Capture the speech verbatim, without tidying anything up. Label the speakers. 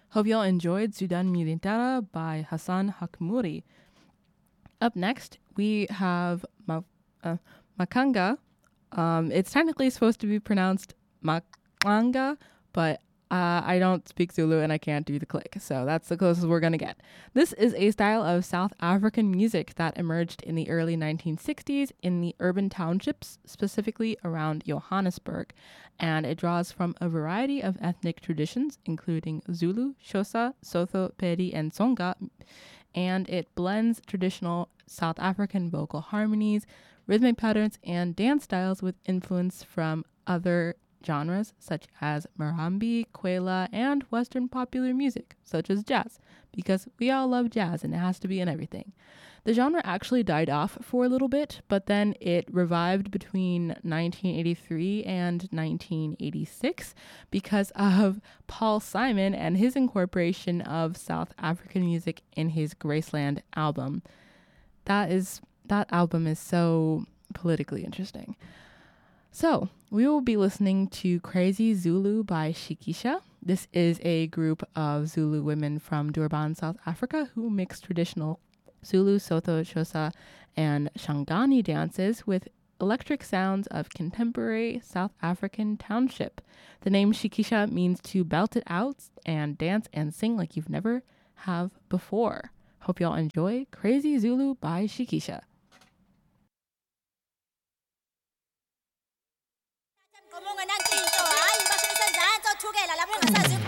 Speaker 1: Hope y'all enjoyed Sudan Milintara by Hassan Hakmouri. Up next, we have Ma- uh, Makanga. Um, it's technically supposed to be pronounced Makanga, but uh, I don't speak Zulu and I can't do the click, so that's the closest we're going to get. This is a style of South African music that emerged in the early nineteen sixties in the urban townships, specifically around Johannesburg, and it draws from a variety of ethnic traditions, including Zulu, Xhosa, Sotho, Pedi, and Tsonga, and it blends traditional South African vocal harmonies, rhythmic patterns, and dance styles with influence from other genres such as Marimba, Kwela, and Western popular music, such as jazz, because we all love jazz and it has to be in everything. The genre actually died off for a little bit, but then it revived between nineteen eighty-three and nineteen eighty-six because of Paul Simon and his incorporation of South African music in his Graceland album. That is that album is so politically interesting. So, we will be listening to Crazy Zulu by Shikisha. This is a group of Zulu women from Durban, South Africa, who mix traditional Zulu, Sotho, Xhosa, and Shangani dances with electric sounds of contemporary South African township. The name Shikisha means to belt it out and dance and sing like you've never have before. Hope y'all enjoy Crazy Zulu by Shikisha.
Speaker 2: Ngomunga nankinto hayi basho isenzansi othukela lapho ungasazi